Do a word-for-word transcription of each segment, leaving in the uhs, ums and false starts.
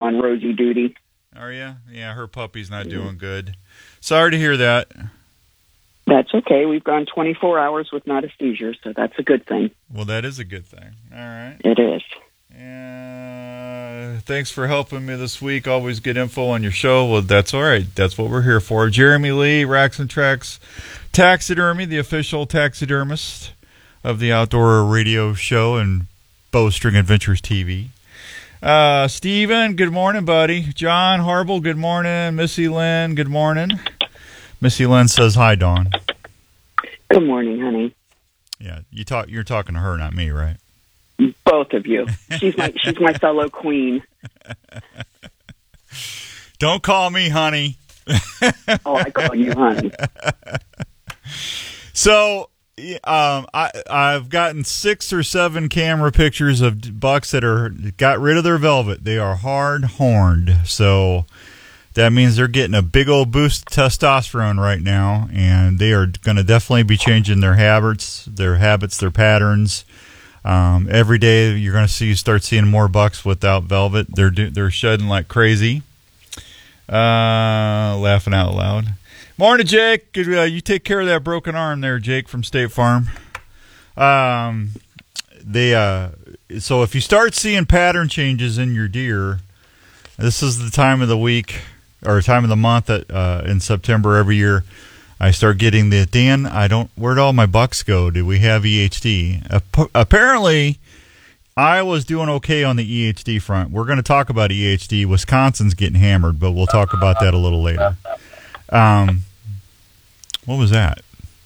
on Rosie duty. Are you? Yeah, her puppy's not doing good. Sorry to hear that. That's okay. We've gone twenty-four hours with not a seizure, so that's a good thing. Well, that is a good thing. All right. It is. Uh, thanks for helping me this week. Always get info on your show. Well, that's all right. That's what we're here for. Jeremy Lee, Racks and Tracks Taxidermy, the official taxidermist of the Outdoor Radio Show and Bowstring Adventures T V. Uh, Steven, good morning, buddy. John Harble, good morning. Missy Lynn, good morning. Missy Lynn says hi, Dawn. Good morning, honey. Yeah, you talk. You're talking to her, not me, right? Both of you. She's my she's my fellow queen. Don't call me honey. Oh, I call you honey. So, um, I I've gotten six or seven camera pictures of bucks that are got rid of their velvet. They are hard horned. So that means they're getting a big old boost of testosterone right now, and they are going to definitely be changing their habits, their habits, their patterns. Um, every day you're going to see, start seeing more bucks without velvet. They're do, they're shedding like crazy. Uh, laughing out loud. Morning, Jake. Good, uh, you take care of that broken arm there, Jake from State Farm. Um, they uh, so if you start seeing pattern changes in your deer, this is the time of the week or time of the month that uh, in September every year. I start getting the, Dan, I don't, where'd all my bucks go? Did we have E H D? Ap- apparently, Iowa's doing okay on the E H D front. We're going to talk about E H D. Wisconsin's getting hammered, but we'll talk about that a little later. Um, what was that?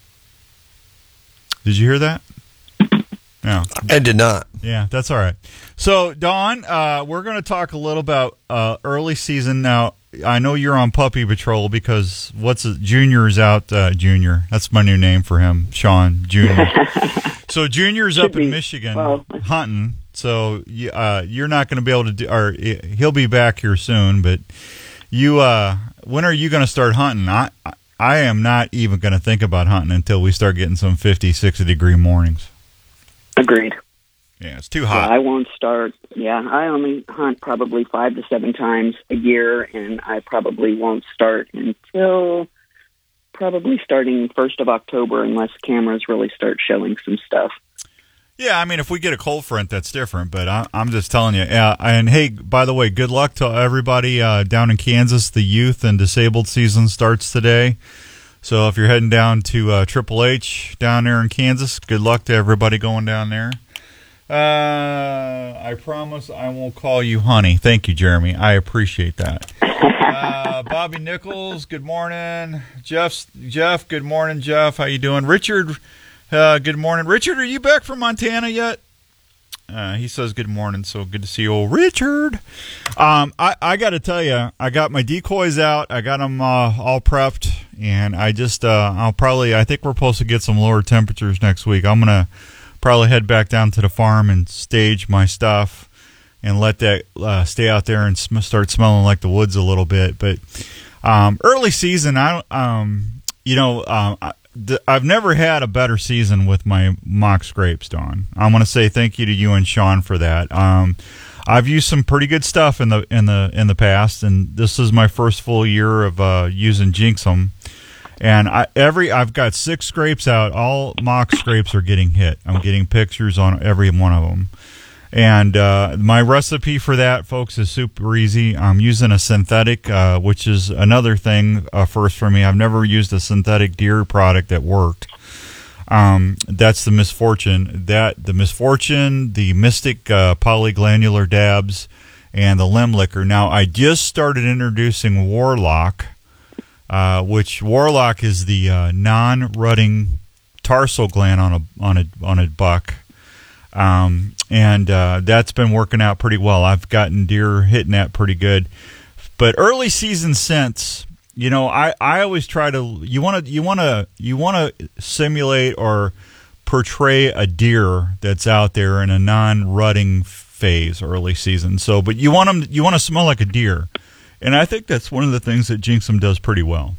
Did you hear that? No. I did not. Yeah, that's all right. So, Dawn, uh, we're going to talk a little about uh, early season. Now, I know you're on puppy patrol because what's it, Junior's out. Uh, Junior, that's my new name for him, Sean Junior So Junior's up in Michigan well, hunting. So uh, you're not going to be able to do, or he'll be back here soon. But you, uh, when are you going to start hunting? I I am not even going to think about hunting until we start getting some fifty, sixty degree mornings. Agreed. Yeah, it's too hot. Yeah, I won't start. Yeah, I only hunt probably five to seven times a year, and I probably won't start until probably starting first of October, unless cameras really start showing some stuff. Yeah, I mean, if we get a cold front, that's different. But I, I'm just telling you. Uh, and hey, by the way, good luck to everybody uh, down in Kansas. The youth and disabled season starts today. So if you're heading down to uh, Triple H down there in Kansas, good luck to everybody going down there. Uh, I promise I won't call you honey. Thank you, Jeremy. I appreciate that. Uh, Bobby Nichols, good morning. Jeff, Jeff, good morning, Jeff. How you doing? Richard, uh, good morning. Richard, are you back from Montana yet? Uh, he says good morning, so good to see you, old Richard. Um, I, I got to tell you, I got my decoys out. I got them uh, all prepped, and I just, uh, I'll probably, I think we're supposed to get some lower temperatures next week. I'm going to probably head back down to the farm and stage my stuff and let that uh, stay out there and sm- start smelling like the woods a little bit. But um, early season, I don't, um, you know, um, I, th- I've never had a better season with my mock scrapes, Dawn. I want to say thank you to you and Sean for that. Um, I've used some pretty good stuff in the in the in the past, and this is my first full year of uh, using Jinxum. And I, every I've got six scrapes out. All mock scrapes are getting hit. I'm getting pictures on every one of them. And uh, my recipe for that, folks, is super easy. I'm using a synthetic, uh, which is another thing uh, first for me. I've never used a synthetic deer product that worked. Um, that's the Misfortune. That the Misfortune, the Mystic uh, polyglandular dabs, and the limb liquor. Now I just started introducing Warlock. Uh, which Warlock is the uh, non-rutting tarsal gland on a on a on a buck, um, and uh, that's been working out pretty well. I've gotten deer hitting that pretty good, but early season scents, you know, I, I always try to you want to you want to you want to simulate or portray a deer that's out there in a non-rutting phase early season. So, but you want them you want to smell like a deer. And I think that's one of the things that Jinxum does pretty well.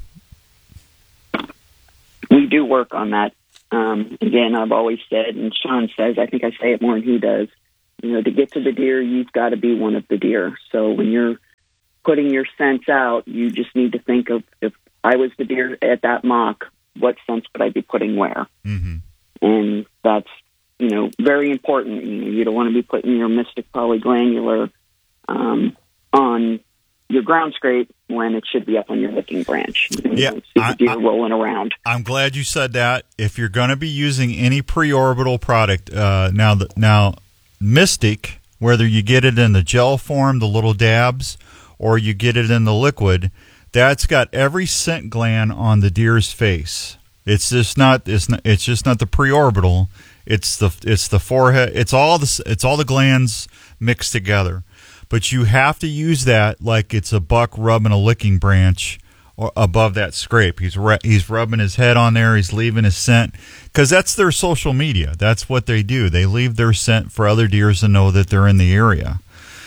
We do work on that. Um, again, I've always said, and Sean says, I think I say it more than he does, you know, to get to the deer, you've got to be one of the deer. So when you're putting your scents out, you just need to think of, if I was the deer at that mock, what scents would I be putting where? Mm-hmm. And that's, you know, very important. You know, you don't want to be putting your Mystic polyglandular um, on your ground scrape when it should be up on your licking branch. You yeah, know, see the I, deer I, rolling around. I'm glad you said that. If you're going to be using any pre-orbital product, uh, now the, now Mystic, whether you get it in the gel form, the little dabs, or you get it in the liquid, that's got every scent gland on the deer's face. It's just not. It's not. It's just not the preorbital. It's the. It's the forehead. It's all the. It's all the glands mixed together. But you have to use that like it's a buck rubbing a licking branch or above that scrape. He's re- he's rubbing his head on there. He's leaving his scent because that's their social media. That's what they do. They leave their scent for other deers to know that they're in the area.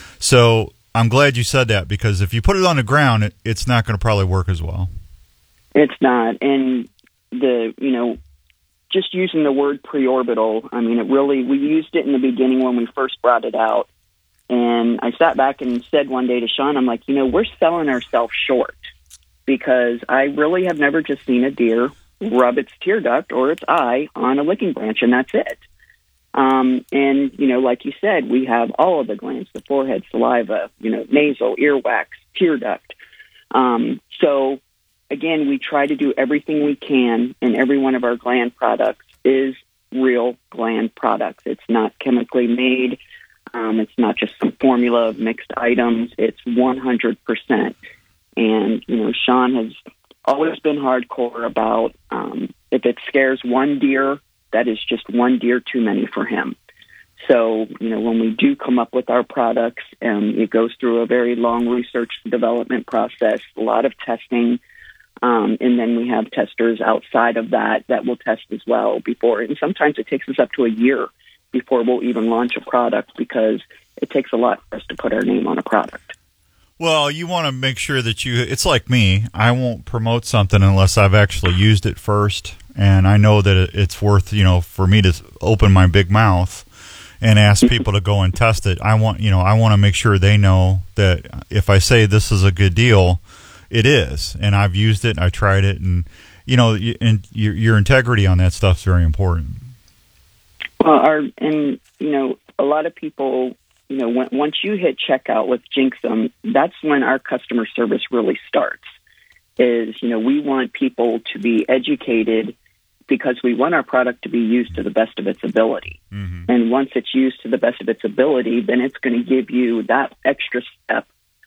So I'm glad you said that, because if you put it on the ground, it, it's not going to probably work as well. It's not. And the, you know, just using the word preorbital, I mean, it really, we used it in the beginning when we first brought it out. And I sat back and said one day to Sean, I'm like, you know, we're selling ourselves short, because I really have never just seen a deer rub its tear duct or its eye on a licking branch, and that's it. Um, and, you know, like you said, we have all of the glands, the forehead, saliva, you know, nasal, earwax, tear duct. Um, so, again, we try to do everything we can, and every one of our gland products is real gland products. It's not chemically made. Um, it's not just some formula of mixed items. It's one hundred percent. And, you know, Sean has always been hardcore about um, if it scares one deer, that is just one deer too many for him. So, you know, when we do come up with our products, um, it goes through a very long research and development process, a lot of testing, um, and then we have testers outside of that that will test as well before. And sometimes it takes us up to a year before we'll even launch a product, because it takes a lot for us to put our name on a product. Well, you want to make sure that you, it's like me, I won't promote something unless I've actually used it first. And I know that it's worth, you know, for me to open my big mouth and ask people to go and test it. I want, you know, I want to make sure they know that if I say this is a good deal, it is. And I've used it, I tried it, and, you know, and your, your integrity on that stuff is very important. Well, our, and, you know, a lot of people, you know, when, once you hit checkout with Jinxum, that's when our customer service really starts. Is, you know, we want people to be educated, because we want our product to be used to the best of its ability. Mm-hmm. And once it's used to the best of its ability, then it's going to give you that extra step,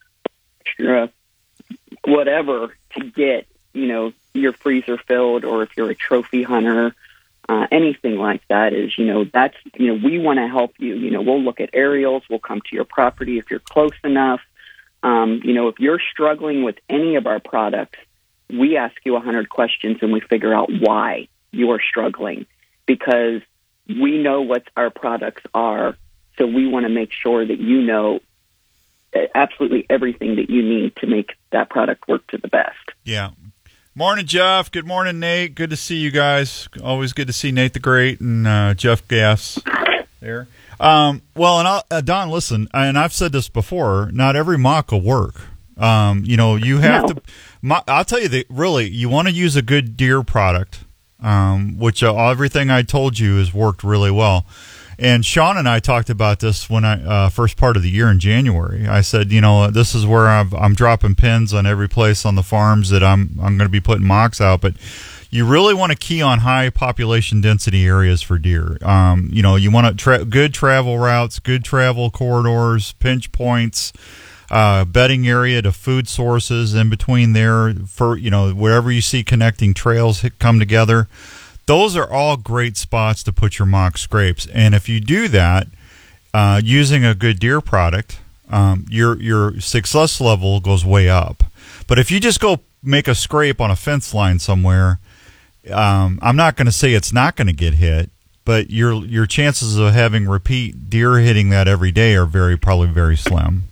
extra whatever, to get, you know, your freezer filled, or if you're a trophy hunter, uh, anything like that is, you know, that's, you know, we want to help you. You know, we'll look at aerials, we'll come to your property if you're close enough. Um, you know, if you're struggling with any of our products, we ask you a hundred questions and we figure out why you are struggling, because we know what our products are. So we want to make sure that you know absolutely everything that you need to make that product work to the best. Yeah. Morning, Jeff. Good morning, Nate. Good to see you guys. Always good to see Nate the Great and uh, Jeff Gass there. Um, well, and I'll, uh, Don, listen, and I've said this before, not every mock will work. Um, you know, you have no. to, mo- I'll tell you that really, you want to use a good deer product, um, which uh, everything I told you has worked really well. And Sean and I talked about this when I, uh, first part of the year in January. I said, you know, this is where I've, I'm dropping pins on every place on the farms that I'm, I'm going to be putting mocks out, but you really want to key on high population density areas for deer. Um, you know, you want to tra- good travel routes, good travel corridors, pinch points, uh, bedding area to food sources in between there, for, you know, wherever you see connecting trails hit, come together. Those are all great spots to put your mock scrapes. And if you do that uh, using a good deer product, um, your your success level goes way up. But if you just go make a scrape on a fence line somewhere, Um, I'm not going to say it's not going to get hit, but your your chances of having repeat deer hitting that every day are very probably very slim.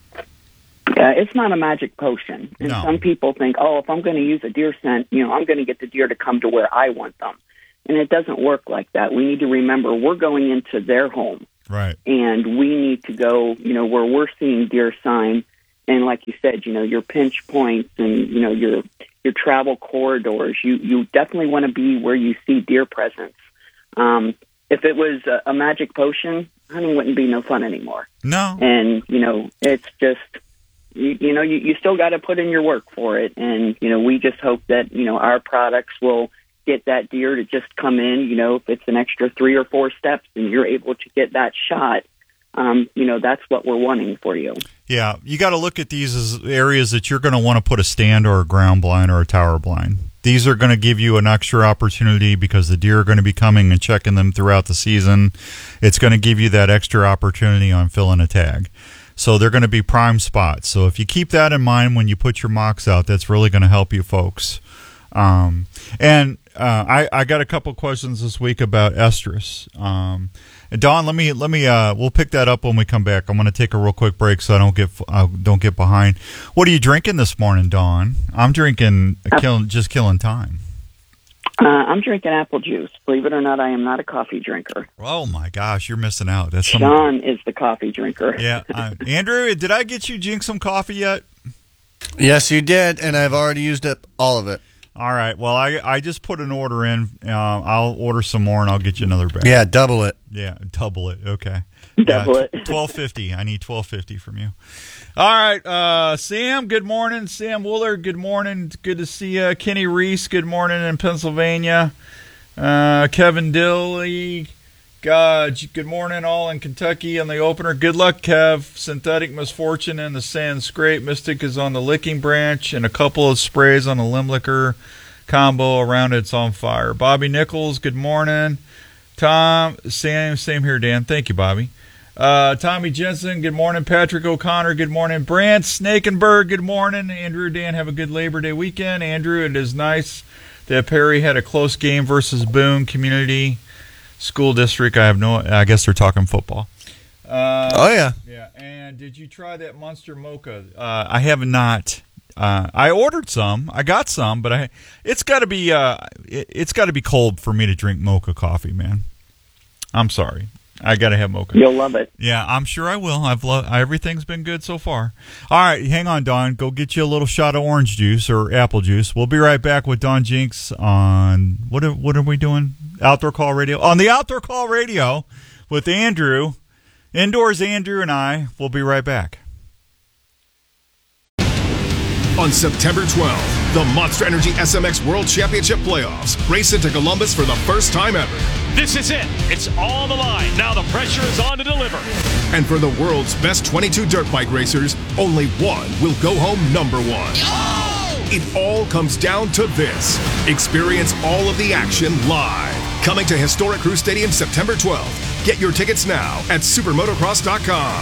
Yeah, it's not a magic potion. And no. Some people think, oh, if I'm going to use a deer scent, you know, I'm going to get the deer to come to where I want them. And it doesn't work like that. We need to remember we're going into their home. Right. And we need to go, you know, where we're seeing deer sign, and like you said, you know, your pinch points and, you know, your your travel corridors, you, you definitely want to be where you see deer presence. Um, if it was a, a magic potion, hunting wouldn't be no fun anymore. No. And, you know, it's just, you, you know, you, you still got to put in your work for it. And, you know, we just hope that, you know, our products will get that deer to just come in, you know, if it's an extra three or four steps and you're able to get that shot, um, you know, that's what we're wanting for you. Yeah, you got to look at these as areas that you're going to want to put a stand or a ground blind or a tower blind. These are going to give you an extra opportunity because the deer are going to be coming and checking them throughout the season. It's going to give you that extra opportunity on filling a tag. So they're going to be prime spots. So if you keep that in mind when you put your mocks out, that's really going to help you folks. Um, and uh, I, I got a couple questions this week about estrus. Um, Dawn, let me let me uh, we'll pick that up when we come back. I'm going to take a real quick break so I don't get uh, don't get behind. What are you drinking this morning, Dawn? I'm drinking uh, killing, just killing time. Uh, I'm drinking apple juice. Believe it or not, I am not a coffee drinker. Oh my gosh, you're missing out. That's Sean some... is the coffee drinker. Yeah, uh, Andrew, did I get you Jinx some coffee yet? Yes, you did, and I've already used up all of it. All right. Well, I I just put an order in. Uh, I'll order some more, and I'll get you another bag. Yeah, double it. Yeah, double it. Okay. Double yeah, it. twelve fifty. I need twelve fifty from you. All right, uh, Sam. Good morning, Sam Woolard. Good morning. Good to see you. Kenny Reese. Good morning in Pennsylvania. Uh, Kevin Dilly. God, good morning, all in Kentucky on the opener. Good luck, Kev. Synthetic Misfortune and the Sand Scrape. Mystic is on the Licking Branch, and a couple of sprays on the Limlicker combo around it's on fire. Bobby Nichols, good morning. Tom, same, same here, Dan. Thank you, Bobby. Uh, Tommy Jensen, good morning. Patrick O'Connor, good morning. Brant Snakenberg, good morning. Andrew, Dan, have a good Labor Day weekend. Andrew, it is nice that Perry had a close game versus Boone Community School District. I have no, I guess they're talking football. Uh, oh, yeah. Yeah. And did you try that Monster Mocha? Uh, I have not. Uh, I ordered some. I got some, but I, it's got to be, uh, it, it's got to be cold for me to drink mocha coffee, man. I'm sorry. I got to have mocha. You'll love it. Yeah, I'm sure I will. I've loved, everything's been good so far. All right, hang on, Dawn. Go get you a little shot of orange juice or apple juice. We'll be right back with Dawn Jinx on, what are, what are we doing? Outdoor Call Radio. On the Outdoor Call Radio with Andrew. Indoors Andrew and I. We'll be right back. On September twelfth, the Monster Energy S M X World Championship Playoffs race into Columbus for the first time ever. This is it. It's on the line. Now the pressure is on to deliver. And for the world's best twenty-two dirt bike racers, only one will go home number one. Oh! It all comes down to this. Experience all of the action live. Coming to historic Crew Stadium September twelfth. Get your tickets now at supermotocross dot com.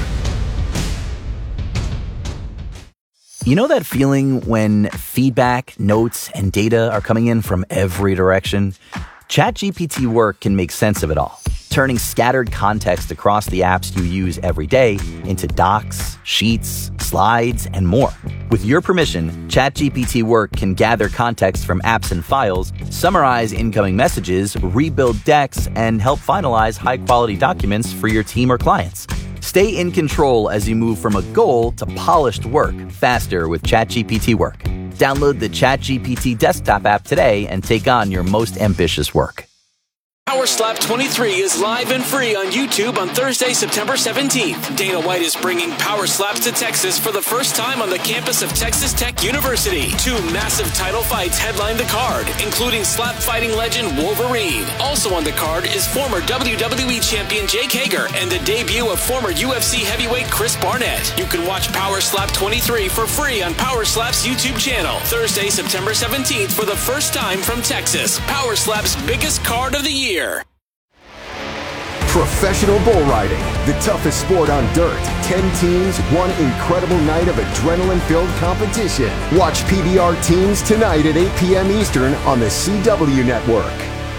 You know that feeling when feedback, notes, and data are coming in from every direction? ChatGPT Work can make sense of it all, turning scattered context across the apps you use every day into docs, sheets, slides, and more. With your permission, ChatGPT Work can gather context from apps and files, summarize incoming messages, rebuild decks, and help finalize high-quality documents for your team or clients. Stay in control as you move from a goal to polished work faster with ChatGPT Work. Download the ChatGPT desktop app today and take on your most ambitious work. Power Slap twenty-three is live and free on YouTube on Thursday, September seventeenth. Dana White is bringing Power Slaps to Texas for the first time on the campus of Texas Tech University. Two massive title fights headline the card, including slap fighting legend Wolverine. Also on the card is former W W E champion Jake Hager and the debut of former U F C heavyweight Chris Barnett. You can watch Power Slap twenty-three for free on Power Slap's YouTube channel. Thursday, September seventeenth for the first time from Texas. Power Slap's biggest card of the year. Professional bull riding, the toughest sport on dirt. Ten teams, one incredible night of adrenaline-filled competition. Watch P B R Teams tonight at eight p.m. Eastern on the C W Network.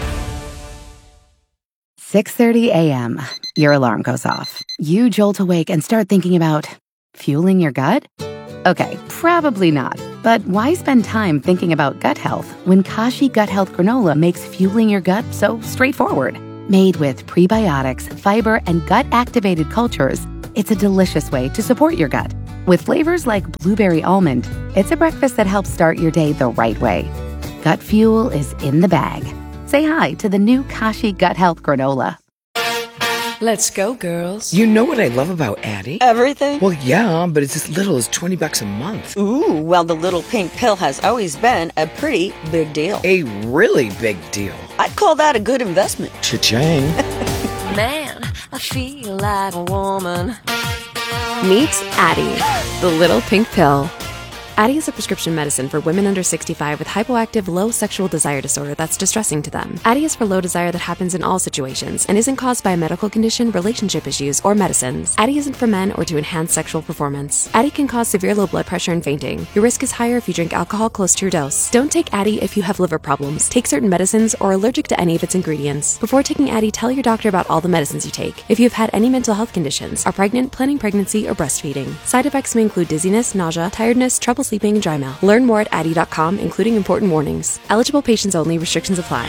six thirty a.m. Your alarm goes off. You jolt awake and start thinking about fueling your gut? Okay, probably not. But why spend time thinking about gut health when Kashi Gut Health Granola makes fueling your gut so straightforward? Made with prebiotics, fiber, and gut-activated cultures, it's a delicious way to support your gut. With flavors like blueberry almond, it's a breakfast that helps start your day the right way. Gut Fuel is in the bag. Say hi to the new Kashi Gut Health Granola. Let's go, girls. You know what I love about Addie? Everything? Well, yeah, but it's as little as twenty bucks a month. Ooh, well, the little pink pill has always been a pretty big deal. A really big deal. I'd call that a good investment. Cha-ching. Man, I feel like a woman. Meet Addie, the little pink pill. Addie is a prescription medicine for women under sixty-five with hypoactive low sexual desire disorder that's distressing to them. Addie is for low desire that happens in all situations and isn't caused by a medical condition, relationship issues, or medicines. Addie isn't for men or to enhance sexual performance. Addie can cause severe low blood pressure and fainting. Your risk is higher if you drink alcohol close to your dose. Don't take Addie if you have liver problems, take certain medicines, or are allergic to any of its ingredients. Before taking Addie, tell your doctor about all the medicines you take. If you have had any mental health conditions, are pregnant, planning pregnancy, or breastfeeding. Side effects may include dizziness, nausea, tiredness, trouble sleeping, and dry mouth. Learn more at addie dot com, including important warnings. Eligible patients only. Restrictions apply.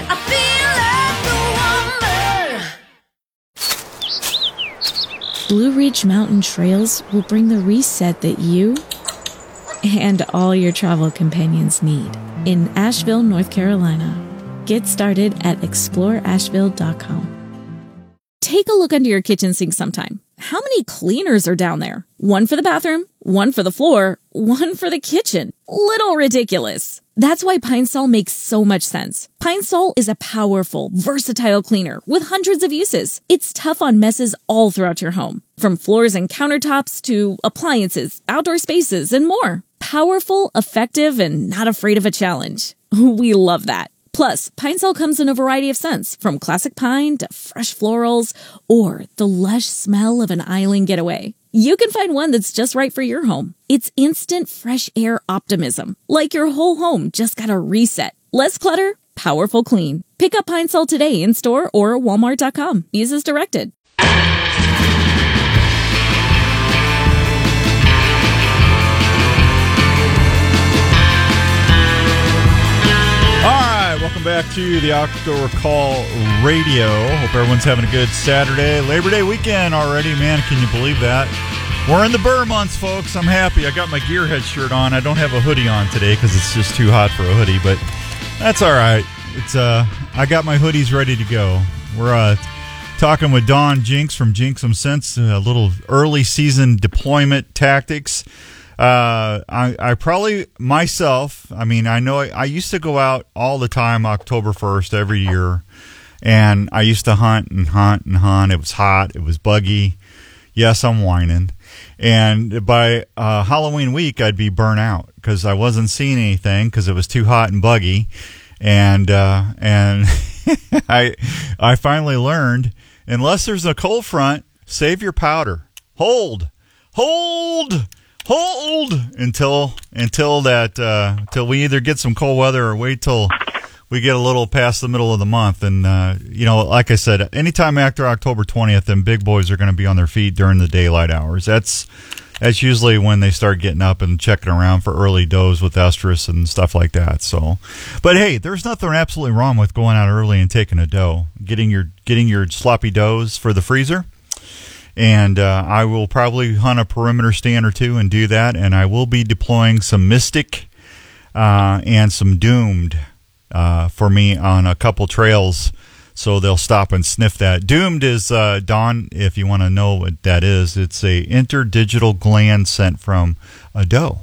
Blue Ridge Mountain Trails will bring the reset that you and all your travel companions need in Asheville, North Carolina. Get started at explore asheville dot com. Take a look under your kitchen sink sometime. How many cleaners are down there? One for the bathroom, one for the floor, one for the kitchen. Little ridiculous. That's why Pine Sol makes so much sense. Pine Sol is a powerful, versatile cleaner with hundreds of uses. It's tough on messes all throughout your home, from floors and countertops to appliances, outdoor spaces, and more. Powerful, effective, and not afraid of a challenge. We love that. Plus, Pine Sol comes in a variety of scents, from classic pine to fresh florals or the lush smell of an island getaway. You can find one that's just right for your home. It's instant fresh air optimism, like your whole home just got a reset. Less clutter, powerful clean. Pick up Pine Sol today in store or walmart dot com. Use as directed. Welcome back to the Outdoor Call Radio. Hope everyone's having a good Saturday. Labor Day weekend already. Man, can you believe that? We're in the Burr months, folks. I'm happy. I got my Gearhead shirt on. I don't have a hoodie on today because it's just too hot for a hoodie, but that's all right. It's uh, I got my hoodies ready to go. We're uh, talking with Don Jinks from Jinks and Sense, a little early season deployment tactics. Uh, I, I probably myself, I mean, I know I, I used to go out all the time October first every year, and I used to hunt and hunt and hunt. It was hot. It was buggy. Yes, I'm whining. And by uh, Halloween week, I'd be burnt out because I wasn't seeing anything because it was too hot and buggy. And uh, and I I finally learned, unless there's a cold front, save your powder. Hold. Hold. Hold until until that uh, until we either get some cold weather or wait till we get a little past the middle of the month. And uh, you know, like I said, anytime after October twentieth, them big boys are going to be on their feet during the daylight hours. That's that's usually when they start getting up and checking around for early does with estrus and stuff like that. So, but hey, there's nothing absolutely wrong with going out early and taking a doe, getting your getting your sloppy does for the freezer. And uh, I will probably hunt a perimeter stand or two and do that. And I will be deploying some Mystic uh, and some Doomed uh, for me on a couple trails, so they'll stop and sniff that. Doomed is, uh, Don, if you want to know what that is, it's a interdigital gland sent from a doe.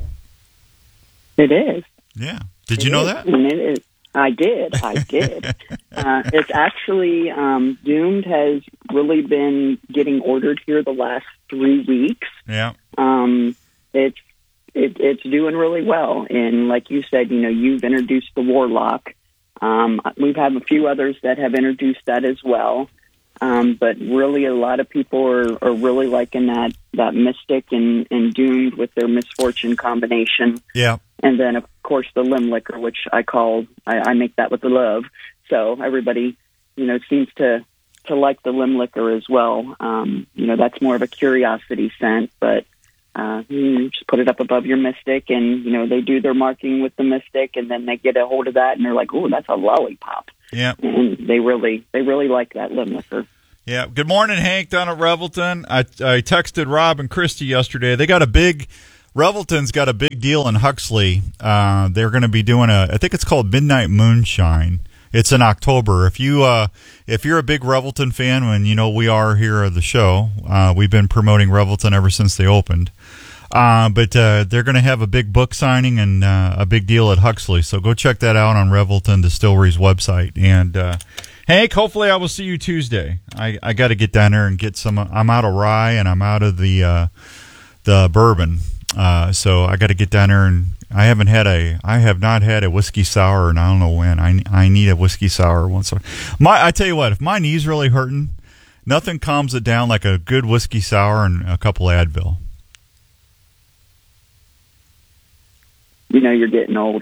It is. Yeah. Did it you know is. that? And it is. I did. I did. uh, it's actually, um, Doomed has really been getting ordered here the last three weeks. Yeah. Um, it's it, it's doing really well. And like you said, you know, you've introduced the Warlock. Um, we've had a few others that have introduced that as well. Um, but really, a lot of people are, are really liking that, that Mystic and, and Doomed with their Misfortune combination. Yeah. And then, of course, the Limb Licker, which I call, I, I make that with the love. So everybody, you know, seems to, to like the Limb Licker as well. Um, you know, that's more of a curiosity scent, but uh, you just put it up above your Mystic, and, you know, they do their marking with the Mystic, and then they get a hold of that, and they're like, oh, that's a lollipop. Yeah. And they really, they really like that Limb Licker. Yeah. Good morning, Hank, down at Revelton. I, I texted Rob and Christy yesterday. They got a big Revelton's got a big deal in Huxley. Uh, they're going to be doing a, I think it's called Midnight Moonshine. It's in October. If you, uh, if you're a big Revelton fan, and you know we are here at the show, uh, we've been promoting Revelton ever since they opened. Uh, but uh, they're going to have a big book signing and uh, a big deal at Huxley. So go check that out on Revelton Distillery's website. And uh, Hank, hopefully I will see you Tuesday. I, I got to get down there and get some. I'm out of rye and I'm out of the uh, the bourbon. Uh, so I got to get down there, and I haven't had a. I have not had a whiskey sour, and I don't know when. I I need a whiskey sour once. My I tell you what, if my knee's really hurting, nothing calms it down like a good whiskey sour and a couple Advil. You know, you're getting old.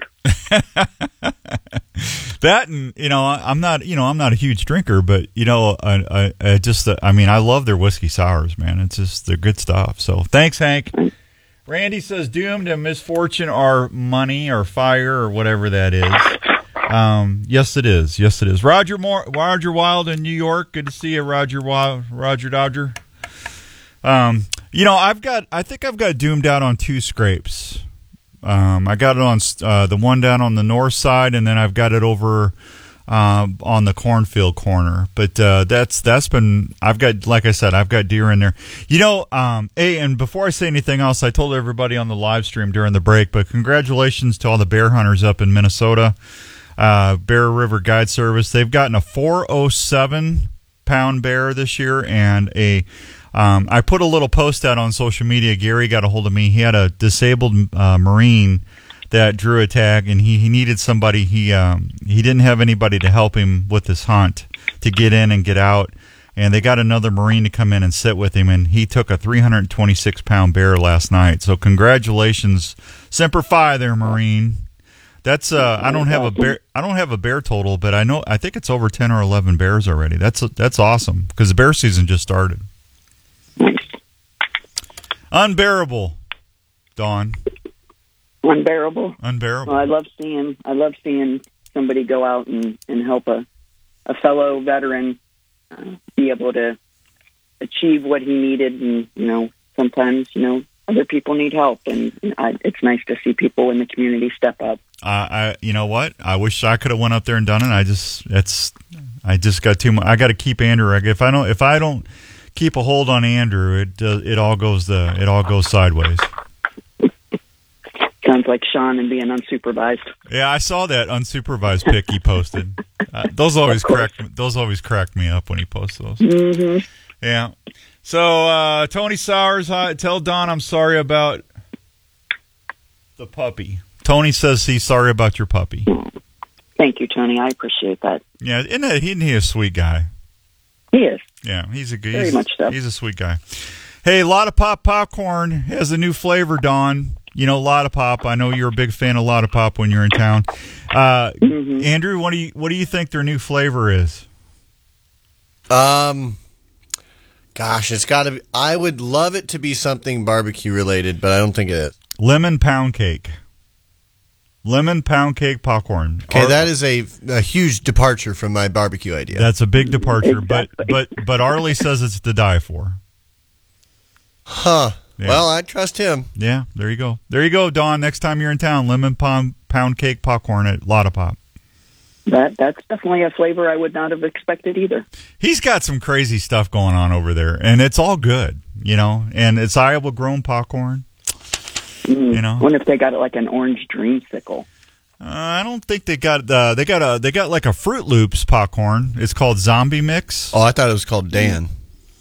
That, and you know, I'm not, you know, I'm not a huge drinker, but you know, I, I, I just, uh, I mean, I love their whiskey sours, man. It's just, they're good stuff. So, thanks, Hank. Randy says, doomed and misfortune are money or fire or whatever that is. Um, yes, it is. Yes, it is. Roger Moore, Roger Wild in New York. Good to see you, Roger Wild, Roger Dodger. Um, you know, I've got, I think I've got doomed out on two scrapes. Um, I got it on uh, the one down on the north side, and then I've got it over uh, on the cornfield corner. But uh, that's that's been I've got, like I said, I've got deer in there. You know, um, hey, and before I say anything else, I told everybody on the live stream during the break, but congratulations to all the bear hunters up in Minnesota. Uh, Bear River Guide Service, they've gotten a four oh seven pound bear this year, and a Um, I put a little post out on social media. Gary got a hold of me. He had a disabled uh, Marine that drew a tag, and he, he needed somebody. He um, he didn't have anybody to help him with this hunt to get in and get out. And they got another Marine to come in and sit with him, and he took a three hundred twenty-six pound bear last night. So congratulations, Semper Fi there, Marine. That's uh, I don't have a bear. I don't have a bear total, but I know I think it's over ten or eleven bears already. That's that's awesome because the bear season just started. Unbearable, Dawn. Unbearable. Unbearable. Well, I love seeing. I love seeing somebody go out and, and help a, a fellow veteran uh, be able to achieve what he needed. And you know, sometimes you know other people need help, and you know, I, it's nice to see people in the community step up. Uh, I, you know what? I wish I could have went up there and done it. I just, it's, I just got too much. I got to keep Andrew. If I don't, if I don't. keep a hold on Andrew, it uh, it all goes the it all goes sideways. Sounds like Sean and being unsupervised. Yeah, I saw that unsupervised pic he posted. Uh, those always crack those always crack me up when he posts those. Mm-hmm. Yeah. So uh, Tony Sowers, hi, tell Don I'm sorry about the puppy. Tony says he's sorry about your puppy. Thank you, Tony. I appreciate that. Yeah, isn't he, isn't he a sweet guy? He is. Yeah, he's a good. Very he's, much so. He's a sweet guy. Hey, Lotta Pop Popcorn has a new flavor, Dawn. You know, Lotta Pop. I know you're a big fan of Lotta Pop when you're in town. Uh, mm-hmm. Andrew, what do you what do you think their new flavor is? Um, gosh, it's got to be. I would love it to be something barbecue related, but I don't think it is. Lemon pound cake. Lemon pound cake popcorn. Okay, Ar- that is a, a huge departure from my barbecue idea. That's a big departure, exactly. but but but Arlie says it's to die for. Huh. Yeah. Well, I trust him. Yeah, there you go. There you go, Dawn. Next time you're in town, lemon pound pound cake popcorn at Lotta Pop. That that's definitely a flavor I would not have expected either. He's got some crazy stuff going on over there, and it's all good, you know. And it's Iowa grown popcorn. Mm, you know, I wonder if they got it like an orange dreamsicle. Uh, I don't think they got. Uh, they got a. They got like a Fruit Loops popcorn. It's called Zombie Mix. Oh, I thought it was called Dan.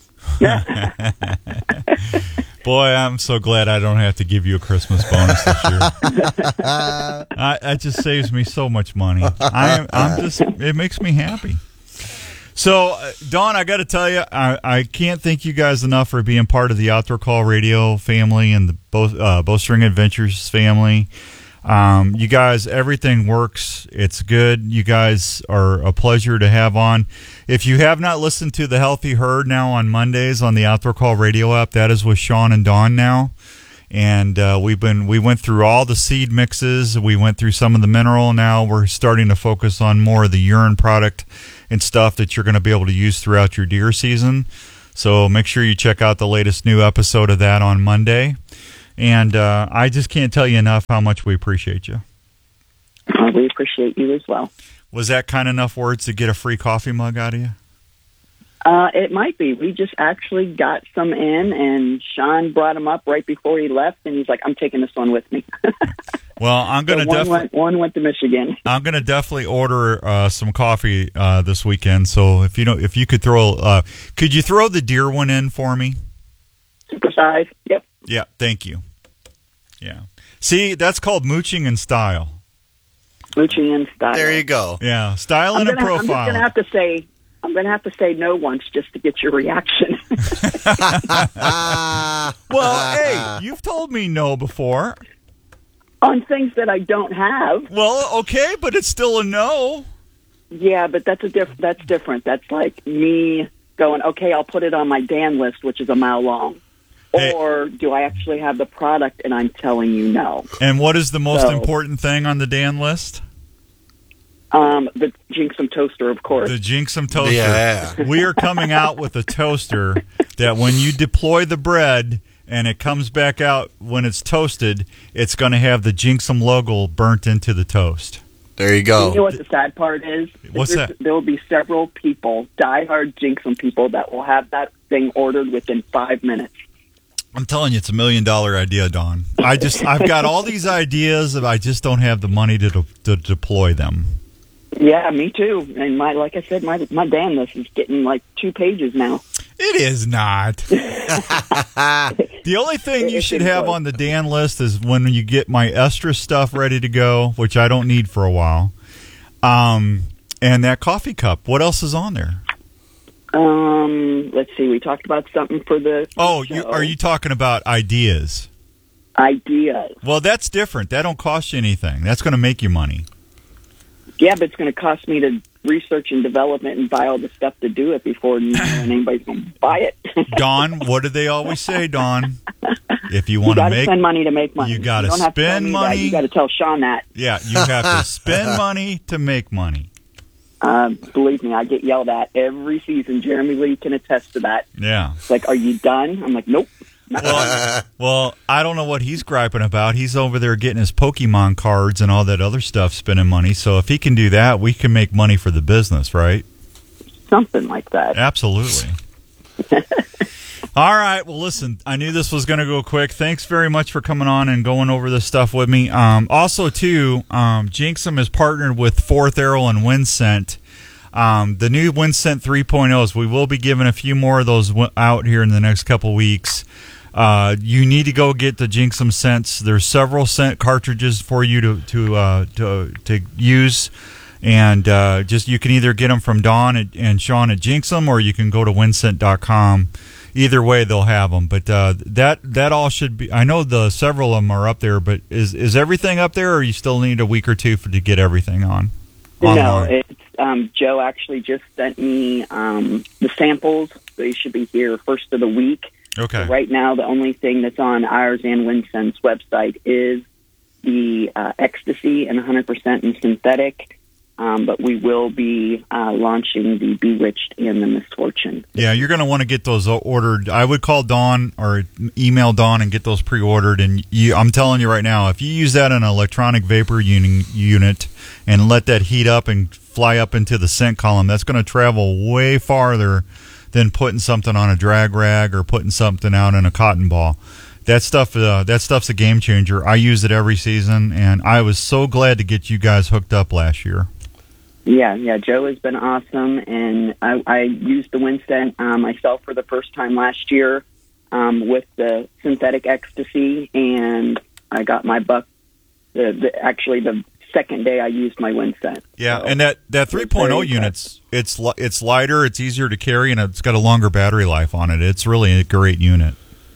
Boy, I'm so glad I don't have to give you a Christmas bonus this year. I, that just saves me so much money. I, I'm just. It makes me happy. So, uh, Dawn, I got to tell you, I, I can't thank you guys enough for being part of the Outdoor Call Radio family and the both uh, Bowstring Adventures family. Um, you guys, everything works. It's good. You guys are a pleasure to have on. If you have not listened to the Healthy Herd now on Mondays on the Outdoor Call Radio app, that is with Sean and Dawn now. And uh, we've been we went through all the seed mixes. We went through some of the mineral. Now we're starting to focus on more of the urine product and stuff that you're going to be able to use throughout your deer season. So make sure you check out the latest new episode of that on Monday. And uh, I just can't tell you enough how much we appreciate you. Uh, we appreciate you as well. Was that kind enough words to get a free coffee mug out of you? Uh, it might be. We just actually got some in, and Sean brought them up right before he left, and he's like, I'm taking this one with me. Well, I'm going to so one, definitely went, one went to Michigan. I'm going to definitely order uh, some coffee uh, this weekend. So if you know, if you could throw, uh, could you throw the deer one in for me? Super size. Yep. Yeah. Thank you. Yeah. See, that's called mooching in style. Mooching in style. There you go. Yeah, style I'm and gonna, a profile. I'm just going to have to say. I'm going to have to say no once just to get your reaction. Well, hey, you've told me no before. On things that I don't have. Well, okay, but it's still a no. Yeah, but that's a diff- That's different. That's like me going, okay, I'll put it on my Dan list, which is a mile long. Hey. Or do I actually have the product and I'm telling you no? And what is the most So- important thing on the Dan list? Um, the Jinxum toaster, of course. The Jinxum toaster. Yeah. We are coming out with a toaster that when you deploy the bread and it comes back out when it's toasted, it's going to have the Jinxum logo burnt into the toast. There you go. You know what the sad part is? What's There's- that? There will be several people, diehard Jinxum people, that will have that thing ordered within five minutes. I'm telling you, it's a million dollar idea, Don. I just, I've got all these ideas, and I just don't have the money to, de- to deploy them. Yeah, me too. And my, like I said, my my Dan list is getting like two pages now. It is not. The only thing you should have on the Dan list is when you get my estrus stuff ready to go, which I don't need for a while, um, and that coffee cup. What else is on there? Um, let's see. We talked about something for the Oh, show. you, are you talking about ideas? Ideas. Well, that's different. That don't cost you anything. That's going to make you money. Yeah, but it's going to cost me to research and develop it and buy all the stuff to do it before anybody's going to buy it. Don, what do they always say, Don? If you You want got to to make, spend money to make money. you got to don't have to tell spend me that. money. You got to tell Sean that. Yeah, you have to spend money to make money. Uh, believe me, I get yelled at every season. Jeremy Lee can attest to that. Yeah. It's like, are you done? I'm like, nope. Not Well, well, I don't know what he's griping about. He's over there getting his Pokemon cards and all that other stuff, spending money. So if he can do that, we can make money for the business, right? Something like that. Absolutely. All right. Well, listen, I knew this was going to go quick. Thanks very much for coming on and going over this stuff with me. Um, also, too, um, Jinxum is partnered with Fourth Arrow and WinScent. Um, the new WinScent three point ohs, we will be giving a few more of those w- out here in the next couple weeks. Uh, you need to go get the Jinxum scents. There's several scent cartridges for you to to uh, to, to use. And uh, just you can either get them from Dawn and, and Sean at Jinxum, or you can go to winscent dot com. Either way, they'll have them. But uh, that that all should be. I know the several of them are up there, but is is everything up there, or you still need a week or two for to get everything on? No, online? it's um, Joe actually just sent me um, the samples. They should be here first of the week. Okay. So right now, the only thing that's on ours and WinScent's website is the uh, Ecstasy and one hundred percent in synthetic. Um, but we will be uh, launching the Bewitched and the Misfortune. Yeah, you're going to want to get those ordered. I would call Dawn or email Dawn and get those pre-ordered. And you, I'm telling you right now, if you use that in an electronic vapor uni- unit and let that heat up and fly up into the scent column, that's going to travel way farther than putting something on a drag rag or putting something out in a cotton ball. That stuff, uh, that stuff's a game changer. I use it every season, and I was so glad to get you guys hooked up last year. Yeah, yeah, Joe has been awesome, and I, I used the WinScent uh, myself for the first time last year um, with the synthetic ecstasy, and I got my buck. The, the actually the second day I used my WinScent. Yeah, so, and that that three point oh units, it's li- it's lighter, it's easier to carry, and it's got a longer battery life on it. It's really a great unit.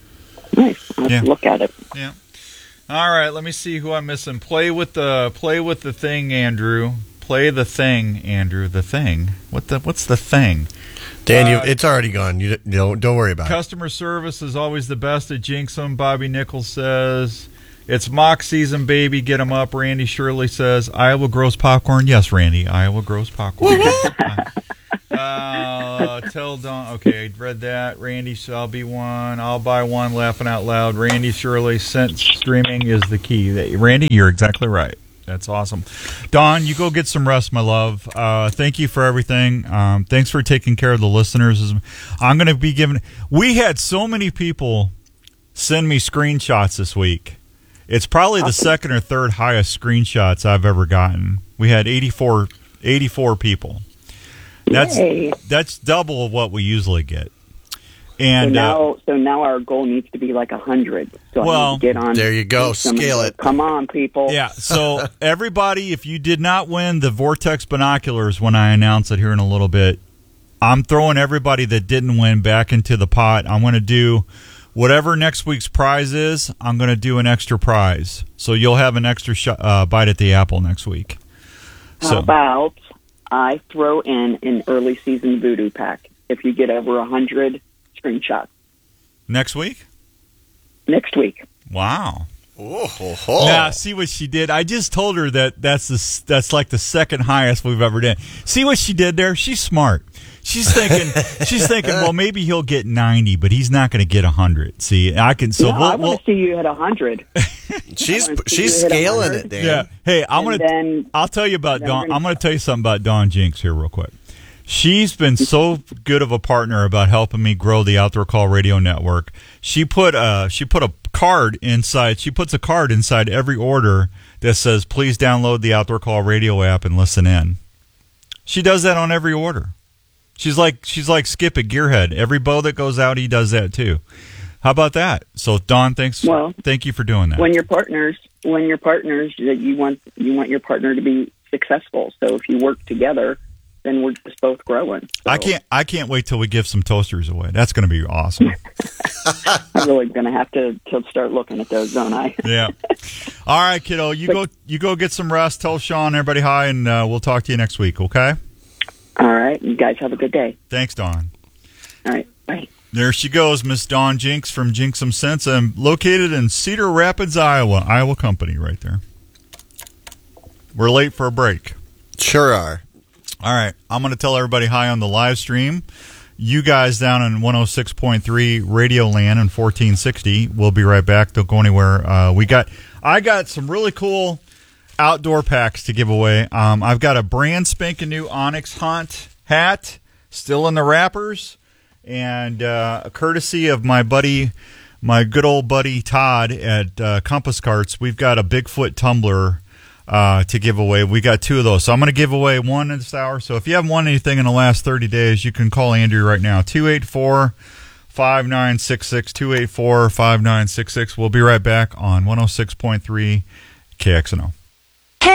Nice. Let's Yeah. look at it. Yeah. All right, let me see who I'm missing. Play with the play with the thing, Andrew. Play the thing, Andrew. The thing. What the? What's the thing? Dan, you, Uh, it's already gone. You don't don't worry about it. Customer service is always the best at Jinxum. Bobby Nichols says it's mock season, baby. Get them up. Randy Shirley says Iowa grows popcorn. Yes, Randy. Iowa grows popcorn. uh, let's tell Dawn. Okay, I read that. Randy, so I'll be one. I'll buy one. Laughing out loud. Randy Shirley, sent streaming is the key. Randy, you're exactly right. That's awesome. Dawn, you go get some rest, my love. Uh, thank you for everything. Um, thanks for taking care of the listeners. I'm going to be giving. We had so many people send me screenshots this week. It's probably the second or third highest screenshots I've ever gotten. We had eighty-four, eighty-four people. That's Yay. that's double of what we usually get. And so now, uh, so now our goal needs to be like a hundred. So well, I need to get on. There you go. Scale it. Come on, people. Yeah. So everybody, if you did not win the Vortex binoculars when I announce it here in a little bit, I'm throwing everybody that didn't win back into the pot. I'm going to do whatever next week's prize is. I'm going to do an extra prize, so you'll have an extra sh- uh, bite at the apple next week. How So about I throw in an early season voodoo pack if you get over a hundred screenshots next week. next week. Wow. Oh, ho, ho. Now, see what she did. I just told her that that's the, that's like the second highest we've ever done. See what she did there? She's smart. She's thinking. she's thinking. Well, maybe he'll get ninety, but he's not going to get a hundred. See, I can. So no, we'll, I want we'll, to see you hit a hundred. she's she's scaling it, Dan. Yeah. Hey, I'm And gonna. then- I'll tell you about then Dawn. we're gonna- I'm going to tell you something about Dawn Jinx here, real quick. She's been so good of a partner about helping me grow the Outdoor Call Radio Network. She put a she put a card inside. She puts a card inside every order that says, "Please download the Outdoor Call Radio app and listen in." She does that on every order. She's like she's like Skip at Gearhead. Every bow that goes out, he does that too. How about that? So Dawn, thanks. Well, thank you for doing that. When you're partners, when you're partners, that you want you want your partner to be successful. So if you work together, then we're just both growing. So I can't I can't wait till we give some toasters away. That's going to be awesome. I'm really going to have to, to start looking at those, don't I? Yeah. All right, kiddo. You But- go. You go get some rest. Tell Sean, everybody hi, and uh, we'll talk to you next week. Okay. All right. You guys have a good day. Thanks, Dawn. All right. Bye. There she goes, Miss Dawn Jinx from Jinx 'em Sense, and located in Cedar Rapids, Iowa. Iowa company right there. We're late for a break. Sure are. All right. I'm going to tell everybody hi on the live stream. You guys down in one oh six point three Radio Land and fourteen sixty. We'll be right back. Don't go anywhere. Uh, we got, I got some really cool outdoor packs to give away. Um, I've got a brand spanking new Onyx Hunt hat, still in the wrappers, and uh, courtesy of my buddy, my good old buddy Todd at uh, Compass Carts, we've got a Bigfoot tumbler uh, to give away. We got two of those. So I'm going to give away one this hour. So if you haven't won anything in the last thirty days, you can call Andrew right now, two eight four, five nine six six, two eight four, five nine six six. We'll be right back on one oh six point three K X N O.